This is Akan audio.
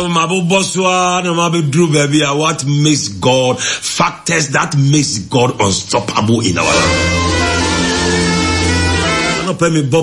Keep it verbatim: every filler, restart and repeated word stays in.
what makes God, factors that makes God unstoppable in our life.